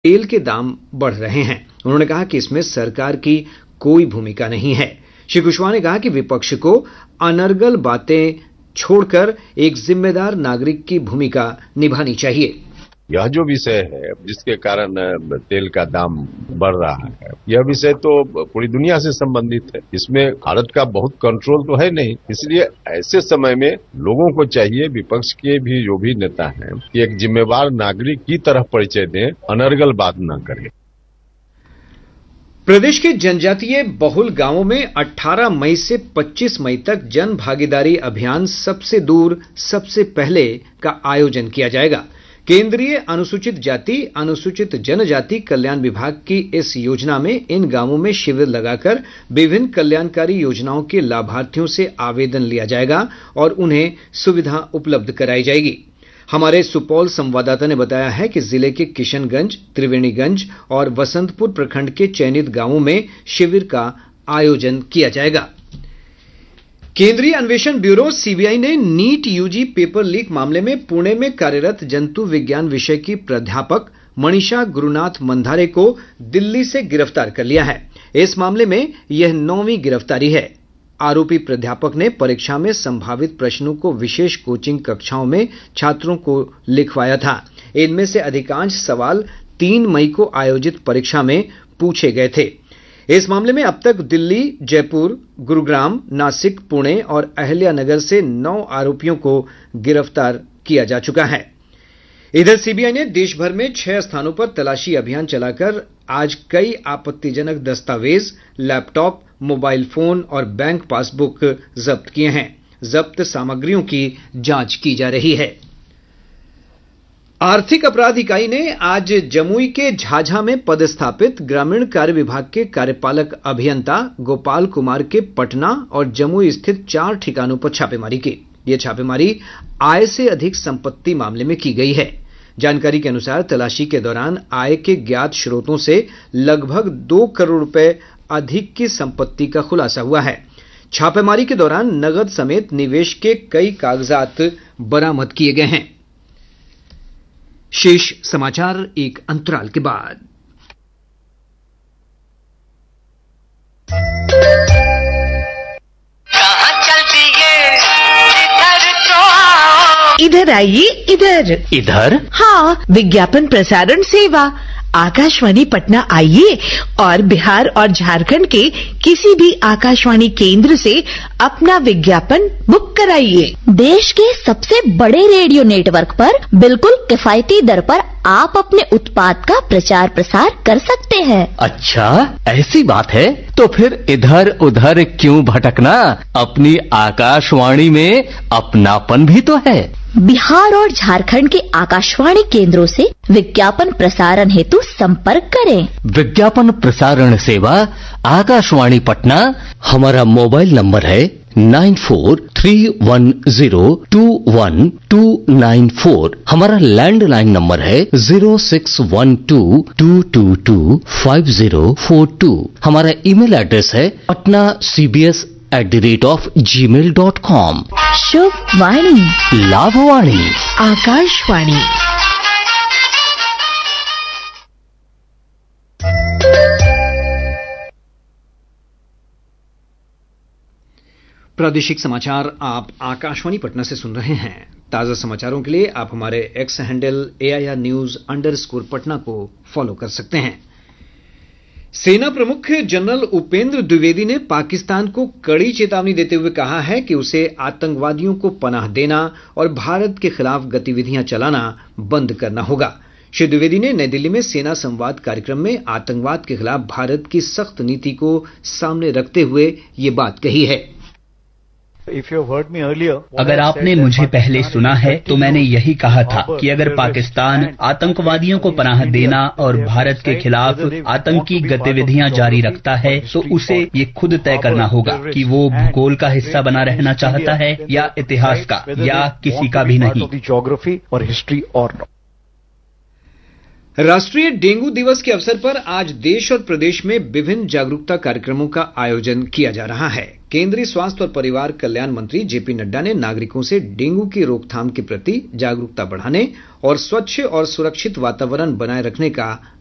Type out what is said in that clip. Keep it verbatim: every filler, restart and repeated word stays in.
तेल के दाम बढ़ रहे हैं। उन्होंने कहा कि इसमें सरकार की कोई भूमिका नहीं है। श्री कुशवाहा ने कहा कि विपक्ष को अनर्गल बातें छोड़कर एक जिम्मेदार नागरिक की भूमिका निभानी चाहिए। यह जो विषय है जिसके कारण तेल का दाम बढ़ रहा है, यह विषय तो पूरी दुनिया से संबंधित है। इसमें भारत का बहुत कंट्रोल तो है नहीं। इसलिए ऐसे समय में लोगों को चाहिए, विपक्ष के भी जो भी नेता हैं, कि एक जिम्मेवार नागरिक की तरह परिचय दें, अनर्गल बात न करें। प्रदेश के जनजातीय बहुल गांवों में अठारह मई से पच्चीस मई तक जन भागीदारी अभियान सबसे दूर सबसे पहले का आयोजन किया जाएगा। केंद्रीय अनुसूचित जाति अनुसूचित जनजाति कल्याण विभाग की इस योजना में इन गांवों में शिविर लगाकर विभिन्न कल्याणकारी योजनाओं के लाभार्थियों से आवेदन लिया जाएगा और उन्हें सुविधा उपलब्ध कराई जाएगी। हमारे सुपौल संवाददाता ने बताया है कि जिले के किशनगंज, त्रिवेणीगंज और वसंतपुर प्रखंड के चयनित गांवों में शिविर का आयोजन किया जाएगा। केंद्रीय अन्वेषण ब्यूरो सीबीआई ने नीट यूजी पेपर लीक मामले में पुणे में कार्यरत जंतु विज्ञान विषय की प्राध्यापक मनीषा गुरुनाथ मंधारे को दिल्ली से गिरफ्तार कर लिया है। इस मामले में यह नौवीं गिरफ्तारी है। आरोपी प्राध्यापक ने परीक्षा में संभावित प्रश्नों को विशेष कोचिंग कक्षाओं में छात्रों को लिखवाया था। इनमें से अधिकांश सवाल तीन मई को आयोजित परीक्षा में पूछे गए थे। इस मामले में अब तक दिल्ली, जयपुर, गुरुग्राम, नासिक, पुणे और अहिल्यानगर से नौ आरोपियों को गिरफ्तार किया जा चुका है। इधर सीबीआई ने देश भर में छह स्थानों पर तलाशी अभियान चलाकर आज कई आपत्तिजनक दस्तावेज, लैपटॉप, मोबाइल फोन और बैंक पासबुक जब्त किए हैं। जब्त सामग्रियों की जांच की जा रही है। आर्थिक अपराध इकाई ने आज जमुई के झाझा में पदस्थापित ग्रामीण कार्य विभाग के कार्यपालक अभियंता गोपाल कुमार के पटना और जमुई स्थित चार ठिकानों पर छापेमारी की। यह छापेमारी आय से अधिक संपत्ति मामले में की गई है। जानकारी के अनुसार तलाशी के दौरान आय के ज्ञात स्रोतों से लगभग दो करोड़ रुपए अधिक की संपत्ति का खुलासा हुआ है। छापेमारी के दौरान नगद समेत निवेश के कई कागजात बरामद किए गए हैं। शेष समाचार एक अंतराल के बाद। कहाँ चलती है इधर तो आओ। इधर आइए, इधर इधर। हाँ, विज्ञापन प्रसारण सेवा आकाशवाणी पटना आइए और बिहार और झारखंड के किसी भी आकाशवाणी केंद्र से अपना विज्ञापन बुक कराइए। देश के सबसे बड़े रेडियो नेटवर्क पर बिल्कुल किफायती दर पर आप अपने उत्पाद का प्रचार प्रसार कर सकते हैं। अच्छा, ऐसी बात है तो फिर इधर उधर क्यों भटकना, अपनी आकाशवाणी में अपनापन भी तो है। बिहार और झारखंड के आकाशवाणी केंद्रों से विज्ञापन प्रसारण हेतु संपर्क करें। विज्ञापन प्रसारण सेवा आकाशवाणी पटना। हमारा मोबाइल नंबर है nine four three one zero to one two nine four. हमारा लैंडलाइन नंबर है zero six one two to to to five zero four to. हमारा ईमेल एड्रेस है Patna CBS at the rate of ji mail dot com. शुभ वाणी, लाभवाणी, आकाशवाणी। प्रादेशिक समाचार आप आकाशवाणी पटना से सुन रहे हैं। ताजा समाचारों के लिए आप हमारे x handle AIR news underscore Patna को फॉलो कर सकते हैं। सेना प्रमुख जनरल उपेंद्र द्विवेदी ने पाकिस्तान को कड़ी चेतावनी देते हुए कहा है कि उसे आतंकवादियों को पनाह देना और भारत के खिलाफ गतिविधियां चलाना बंद करना होगा। श्री द्विवेदी ने नई दिल्ली में सेना संवाद कार्यक्रम में आतंकवाद के खिलाफ भारत की सख्त नीति को सामने रखते हुए ये बात कही है। अगर आपने मुझे पहले सुना है तो मैंने यही कहा था कि अगर पाकिस्तान आतंकवादियों को पनाह देना और भारत के खिलाफ आतंकी गतिविधियां जारी रखता है तो उसे ये खुद तय करना होगा कि वो भूगोल का हिस्सा बना रहना चाहता है या इतिहास का या किसी का भी नहीं। राष्ट्रीय डेंगू दिवस के अवसर पर आज देश और प्रदेश में विभिन्न जागरूकता कार्यक्रमों का आयोजन किया जा रहा है। केंद्रीय स्वास्थ्य और परिवार कल्याण मंत्री जेपी नड्डा ने नागरिकों से डेंगू की रोकथाम के प्रति जागरूकता बढ़ाने और स्वच्छ और सुरक्षित वातावरण बनाए रखने का